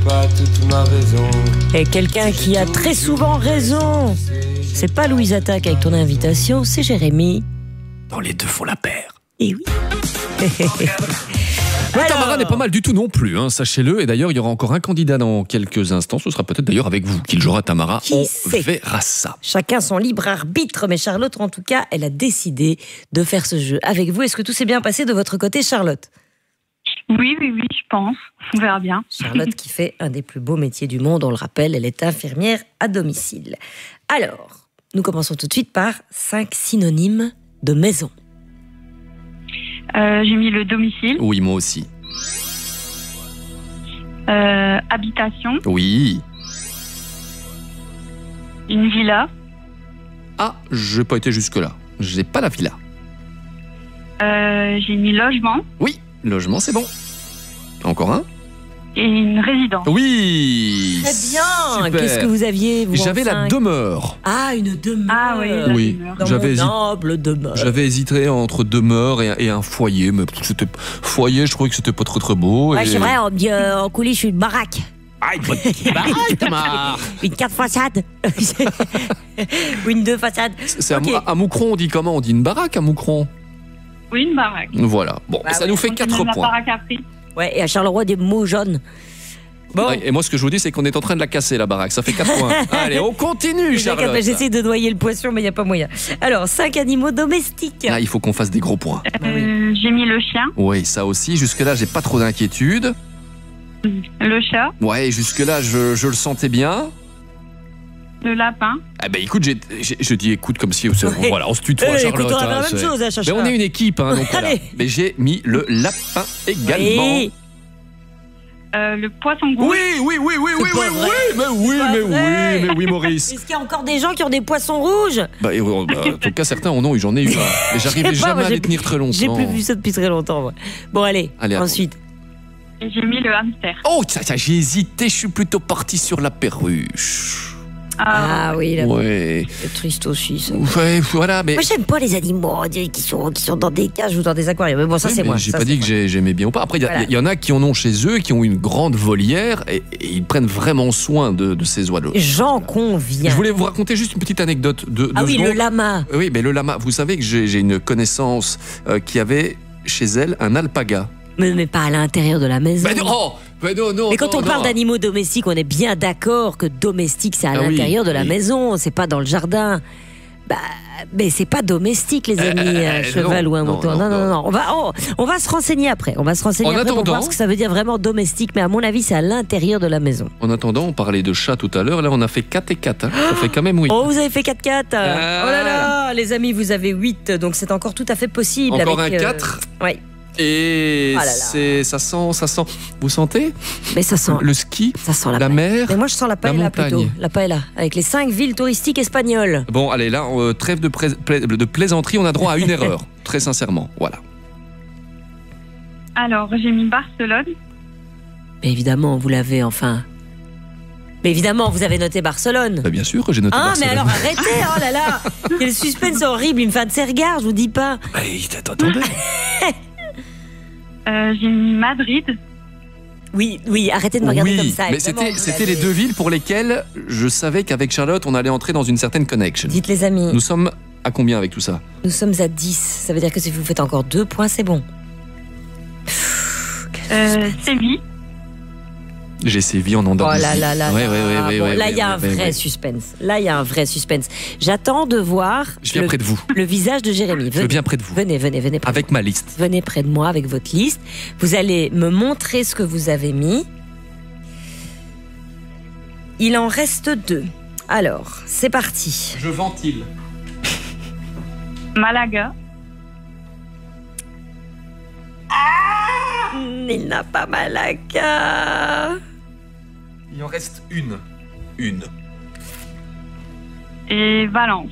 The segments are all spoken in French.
Pas toute ma raison. Et quelqu'un qui a très souvent raison. C'est pas Louise Attaque avec ton invitation, c'est Jérémy. Dans les deux font la paire. Et oui. Tamara n'est pas mal du tout non plus, hein, sachez-le. Et d'ailleurs, il y aura encore un candidat dans quelques instants. Ce sera peut-être d'ailleurs avec vous qu'il jouera, Tamara. Qui On sait? verra ça. Chacun son libre arbitre, mais Charlotte, en tout cas, elle a décidé de faire ce jeu avec vous. Est-ce que tout s'est bien passé de votre côté, Charlotte? Oui, je pense. On verra bien. Charlotte qui fait un des plus beaux métiers du monde, on le rappelle, elle est infirmière à domicile. Alors, nous commençons tout de suite par 5 synonymes de maison. J'ai mis le domicile, Oui, moi aussi. habitation, Oui. une villa, Ah, je n'ai pas été jusque-là. J'ai pas la villa. j'ai mis logement Oui, logement, c'est bon. Encore un? et une résidence. Oui. Très bien. Super. Qu'est-ce que vous aviez, vous, J'avais en la 5? demeure. Ah, une demeure. Ah oui, la Oui. demeure. Dans J'avais mon noble demeure. J'avais hésité entre demeure et un foyer, mais c'était foyer, je trouvais que c'était pas très très beau. Ouais, et- c'est vrai, on me dit en coulisses, je suis une baraque. Ah, une bonne baraque, Tamara. Une 4 façades. Ou une 2 façades. C'est Ok. à Moucron, on dit comment? On dit une baraque à Moucron. Oui, une baraque. Voilà. Bon, Bah ça ouais, nous fait On 4 dit même la points. baraque à prix. Ouais, et à Charleroi, des mots jaunes. Bon. Ouais, et moi, ce que je vous dis, c'est qu'on est en train de la casser, la baraque. Ça fait 4 points. Allez, on continue, Charlotte. J'essaie de noyer le poisson, mais il n'y a pas moyen. Alors, 5 animaux domestiques. Là, il faut qu'on fasse des gros points. J'ai mis le chien, Oui, ça aussi. Jusque-là, j'ai pas trop d'inquiétude. le chat, Ouais, jusque-là, je le sentais bien. le lapin, Eh ben, écoute, je dis écoute comme si... Ouais. Voilà, on se tutoie, Charlotte. Écoute, on a fait la hein, même c'est- chose, hein, Chacha. Mais on est une équipe, hein, donc voilà. Allez. Mais j'ai mis le lapin également. Oui. le poisson rouge. Oui, C'est pas vrai. mais oui, Maurice. Est-ce qu'il y a encore des gens qui ont des poissons rouges? Bah, en tout cas, certains en ont eu, j'en ai eu. Hein. Mais j'arrivais Je sais pas, jamais moi, à les tenir très longtemps. J'ai plus vu ça depuis très longtemps, moi. Bon, allez, Allez, attends. ensuite. Et j'ai mis le hamster. Oh, ça, j'ai hésité, je suis plutôt parti sur la perruche. Ah oui, là, Ouais. c'est triste aussi, ça. Ouais, voilà, mais... Moi, j'aime pas les animaux on dirait, qui sont dans des cages ou dans des aquariums. Mais bon, ça, Oui, c'est mais moi. j'ai ça, pas c'est dit que moi. j'aimais bien ou pas. Après, il Voilà. y en a qui en ont chez eux, qui ont une grande volière et ils prennent vraiment soin de ces oiseaux. J'en conviens. Je voulais vous raconter juste une petite anecdote de Ah oui, secondes. le lama. Oui, mais le lama, vous savez que j'ai une connaissance qui avait chez elle un alpaga. Mais pas à l'intérieur de la maison. Non, Mais quand on non. parle d'animaux domestiques, on est bien d'accord que domestique, c'est à Ah oui, l'intérieur de la oui. maison, c'est pas dans le jardin. Bah, mais c'est pas domestique, les amis, un cheval non, ou un non, mouton. non, Non. On va se renseigner après. On va se renseigner En après pour attendant- voir ce que ça veut dire vraiment domestique. Mais à mon avis, c'est à l'intérieur de la maison. En attendant, on parlait de chat tout à l'heure. Là, on a fait 4 et 4. Hein. Ça fait quand même 8. Oh, vous avez fait 4-4. Ah. Oh là là, les amis, vous avez 8. Donc c'est encore tout à fait possible. Encore avec, un 4. Ouais. Et Ah là là. ça sent. Vous sentez Mais ça sent le ski, la la paella. mer. Mais moi, je sens la paella montagne. plutôt. La paella, avec les 5 villes touristiques espagnoles. Bon, allez, là, trêve de plaisanterie, on a droit à une erreur. Très sincèrement, voilà. Alors, j'ai mis Barcelone, Mais évidemment, vous l'avez, enfin. Mais évidemment, vous avez noté Barcelone. Bah, bien sûr que j'ai noté Ah, mais Barcelone. alors arrêtez, oh là là. Quel suspense horrible, il me fait de ses regards, je vous dis pas. Attendez. j'ai mis Madrid, Oui, arrêtez de me regarder Oui, comme ça. mais évidemment, vous c'était les l'avez. deux villes pour lesquelles je savais qu'avec Charlotte, on allait entrer dans une certaine connection. Dites les amis, Nous sommes à combien avec tout ça? nous sommes à 10. Ça veut dire que si vous faites encore 2 points, c'est bon. Séville, J'ai sévi en Oh Andalousie. là là là. Ouais, là. ouais, Bon, ouais, là, ouais, il y a un ouais, vrai ouais. suspense. Là, il y a un vrai suspense. J'attends de voir Je viens près de vous. le visage de Jérémy. Je viens près de vous. Venez près Avec ma liste. Venez près de moi avec votre liste. Vous allez me montrer ce que vous avez mis. Il en reste 2. Alors, c'est parti. Je ventile. Malaga, Il n'a pas Malaga. Il en reste une. Une. et Valence.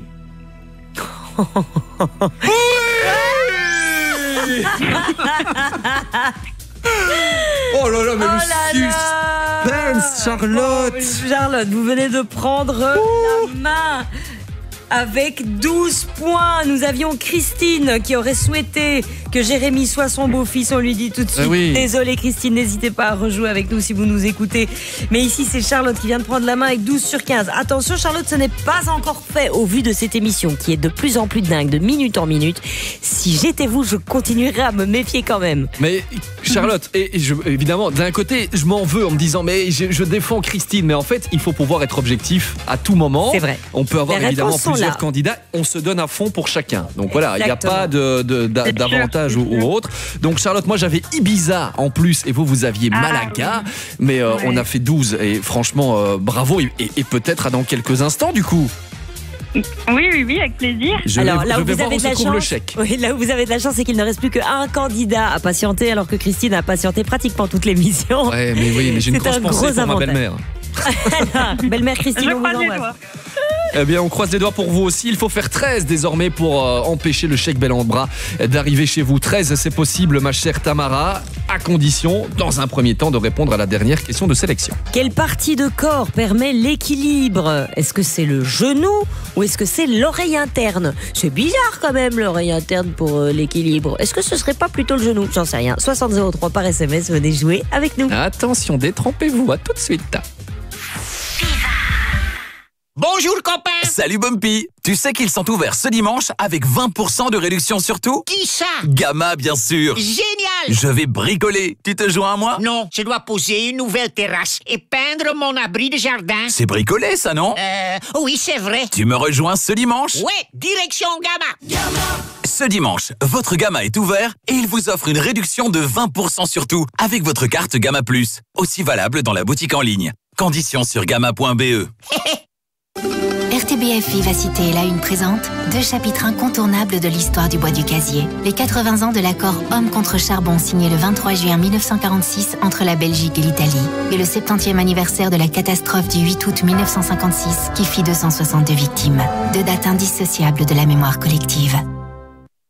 Oh là là, mais Oh le là là. suspense, Charlotte. Oh, Charlotte, vous venez de prendre la main. Avec 12 points, nous avions Christine qui aurait souhaité que Jérémy soit son beau-fils. On lui dit tout de suite. Oui. Désolé Christine, n'hésitez pas à rejouer avec nous si vous nous écoutez. Mais ici, c'est Charlotte qui vient de prendre la main avec 12 sur 15. Attention Charlotte, ce n'est pas encore fait au vu de cette émission qui est de plus en plus dingue, de minute en minute. Si j'étais vous, je continuerais à me méfier quand même. Mais Charlotte, évidemment, d'un côté, je m'en veux en me disant mais je défends Christine, mais en fait, il faut pouvoir être objectif à tout moment. C'est vrai. On peut avoir Les évidemment réponses sont plusieurs là. candidats, on se donne à fond pour chacun. Donc voilà, il n'y a Exactement. pas d'avantage ou autre. Donc Charlotte, moi j'avais Ibiza en plus et vous aviez Malaga, mais on a fait 12 et franchement bravo et peut-être dans quelques instants du coup. Oui, avec plaisir. Alors là je où vais vous voir avez où de se la trouve chance, le chèque. oui, là où vous avez de la chance, c'est qu'il ne reste plus qu'un candidat à patienter, alors que Christine a patienté pratiquement toute l'émission. Ouais, mais oui, mais j'ai une C'est grosse un pensée gros pour ma avantage. belle-mère. Belle-mère Christine, Je on vous croise les embrasse. doigts. Eh bien, on croise les doigts pour vous aussi. Il faut faire 13 désormais pour empêcher le chèque bel en bras d'arriver chez vous. 13, c'est possible, ma chère Tamara, à condition, dans un premier temps, de répondre à la dernière question de sélection. Quelle partie de corps permet l'équilibre? Est-ce que c'est le genou ou est-ce que c'est l'oreille interne? C'est bizarre quand même l'oreille interne pour l'équilibre. Est-ce que ce serait pas plutôt le genou? J'en sais rien. 6003 par SMS, venez jouer avec nous. Attention, détrompez-vous, à tout de suite. Bonjour copain. Salut Bumpy. Tu sais qu'ils sont ouverts ce dimanche avec 20% de réduction sur tout? Qui ça? Gamma bien sûr. Génial! Je vais bricoler. Tu te joins à moi? Non, je dois poser une nouvelle terrasse et peindre mon abri de jardin. C'est bricolé ça, non? Oui, c'est vrai. Tu me rejoins ce dimanche? Ouais, direction Gamma. Ce dimanche, votre Gamma est ouvert et il vous offre une réduction de 20% sur tout avec votre carte Gamma Plus. Aussi valable dans la boutique en ligne. Conditions sur gamma.be. RTBF Vivacité et la Une présente 2 chapitres incontournables de l'histoire du bois du casier. Les 80 ans de l'accord Homme contre Charbon signé le 23 juin 1946 entre la Belgique et l'Italie. Et le 70e anniversaire de la catastrophe du 8 août 1956 qui fit 262 victimes. 2 dates indissociables de la mémoire collective.